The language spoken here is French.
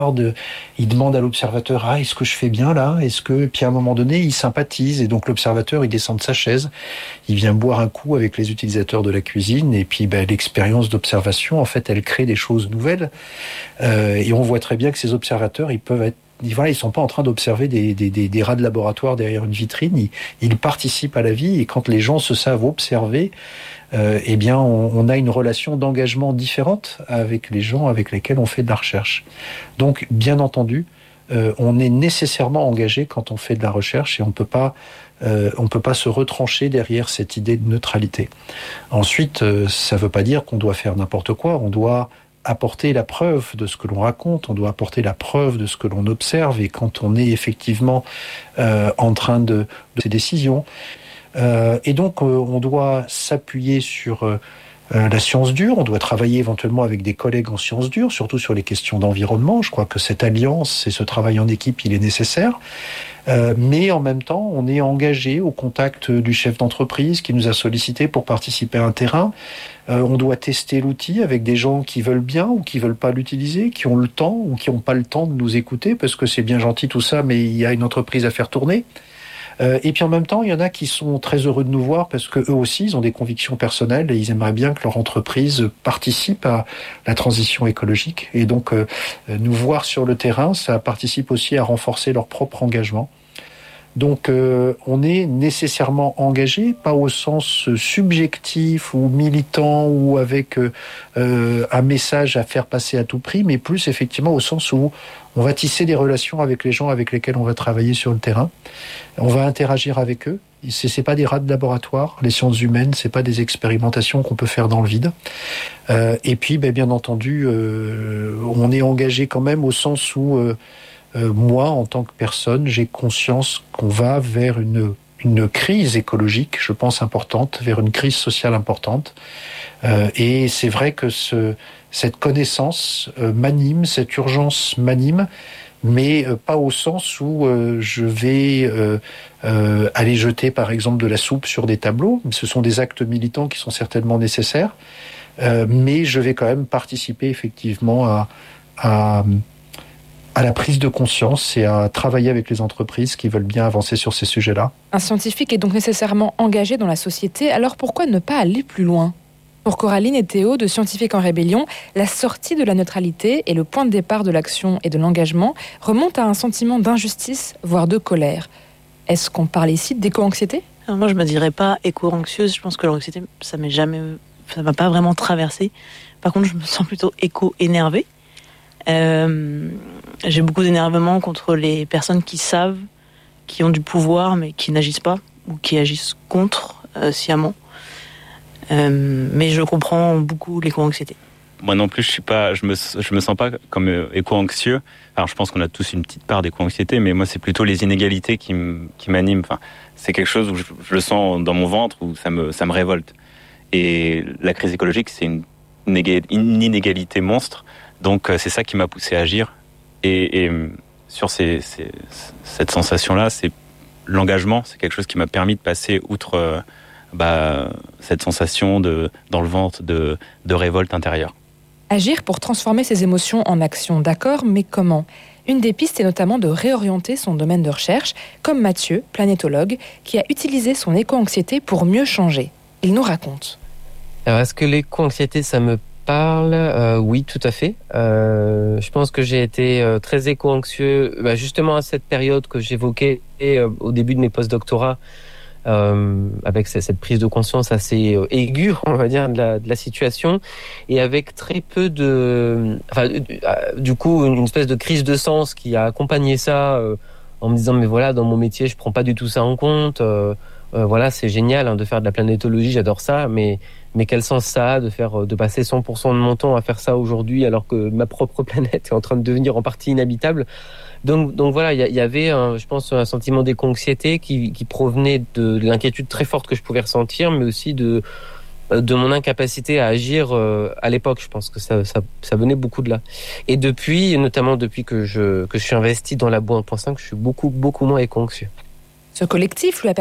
Il demande à l'observateur, est-ce que je fais bien là? Puis à un moment donné, il sympathise et donc l'observateur, il descend de sa chaise, il vient boire un coup avec les utilisateurs de la cuisine et puis l'expérience d'observation, en fait, elle crée des choses nouvelles. Et on voit très bien que ces observateurs, ils sont pas en train d'observer des rats de laboratoire derrière une vitrine. Ils participent à la vie et quand les gens se savent observer, on a une relation d'engagement différente avec les gens avec lesquels on fait de la recherche. Donc, bien entendu, on est nécessairement engagé quand on fait de la recherche et on peut pas se retrancher derrière cette idée de neutralité. Ensuite, ça veut pas dire qu'on doit faire n'importe quoi. On doit apporter la preuve de ce que l'on raconte, on doit apporter la preuve de ce que l'on observe et quand on est effectivement en train de ces décisions. Et donc, on doit s'appuyer sur la science dure, on doit travailler éventuellement avec des collègues en sciences dures, surtout sur les questions d'environnement. Je crois que cette alliance et ce travail en équipe, il est nécessaire. Mais en même temps, on est engagé au contact du chef d'entreprise qui nous a sollicité pour participer à un terrain. On doit tester l'outil avec des gens qui veulent bien ou qui veulent pas l'utiliser, qui ont le temps ou qui n'ont pas le temps de nous écouter, parce que c'est bien gentil tout ça, mais il y a une entreprise à faire tourner. Et puis en même temps, il y en a qui sont très heureux de nous voir parce que eux aussi, ils ont des convictions personnelles et ils aimeraient bien que leur entreprise participe à la transition écologique. Et donc, nous voir sur le terrain, ça participe aussi à renforcer leur propre engagement. Donc, on est nécessairement engagé, pas au sens subjectif ou militant ou avec un message à faire passer à tout prix, mais plus effectivement au sens où on va tisser des relations avec les gens avec lesquels on va travailler sur le terrain. On va interagir avec eux. C'est pas des rats de laboratoire. Les sciences humaines, c'est pas des expérimentations qu'on peut faire dans le vide. Et puis, bien entendu, on est engagé quand même au sens où moi, en tant que personne, j'ai conscience qu'on va vers une crise écologique, je pense importante, vers une crise sociale importante. Et c'est vrai que cette connaissance m'anime, cette urgence m'anime, mais pas au sens où je vais aller jeter, par exemple, de la soupe sur des tableaux. Ce sont des actes militants qui sont certainement nécessaires, mais je vais quand même participer effectivement à la prise de conscience et à travailler avec les entreprises qui veulent bien avancer sur ces sujets-là. Un scientifique est donc nécessairement engagé dans la société, alors pourquoi ne pas aller plus loin ? Pour Coraline et Théo, de Scientifiques en Rébellion, la sortie de la neutralité et le point de départ de l'action et de l'engagement remontent à un sentiment d'injustice, voire de colère. Est-ce qu'on parle ici d'éco-anxiété ? Alors moi, je me dirais pas éco-anxieuse. Je pense que l'anxiété, ça m'a pas vraiment traversé. Par contre, je me sens plutôt éco-énervée. J'ai beaucoup d'énervement contre les personnes qui savent, qui ont du pouvoir, mais qui n'agissent pas, ou qui agissent contre, sciemment. Mais je comprends beaucoup l'éco-anxiété. Moi non plus, je me sens pas comme éco-anxieux. Alors je pense qu'on a tous une petite part d'éco-anxiété, mais moi c'est plutôt les inégalités qui m'animent. Enfin, c'est quelque chose où je le sens dans mon ventre, où ça me révolte. Et la crise écologique, c'est une inégalité monstre. Donc c'est ça qui m'a poussé à agir. Et sur cette sensation-là, c'est l'engagement, c'est quelque chose qui m'a permis de passer outre cette sensation dans le ventre de révolte intérieure. Agir pour transformer ses émotions en action, d'accord, mais comment ? Une des pistes est notamment de réorienter son domaine de recherche, comme Mathieu, planétologue, qui a utilisé son éco-anxiété pour mieux changer. Il nous raconte. Alors, est-ce que l'éco-anxiété, ça me parle ? Oui, tout à fait. Je pense que j'ai été très éco-anxieux, justement à cette période que j'évoquais au début de mes post-doctorats, avec cette prise de conscience assez aiguë, on va dire, de la situation, et avec très peu du coup, une espèce de crise de sens qui a accompagné ça, en me disant, mais voilà, dans mon métier, je prends pas du tout ça en compte, voilà, c'est génial de faire de la planétologie, j'adore ça, mais quel sens ça a de passer 100% de mon temps à faire ça aujourd'hui, alors que ma propre planète est en train de devenir en partie inhabitable. Donc voilà, il y avait, je pense, un sentiment d'éco-anxiété qui provenait de l'inquiétude très forte que je pouvais ressentir, mais aussi de mon incapacité à agir à l'époque. Je pense que ça venait beaucoup de là. Et notamment depuis que je suis investi dans Labo 1.5, je suis beaucoup moins éco-anxieux. Ce collectif lui a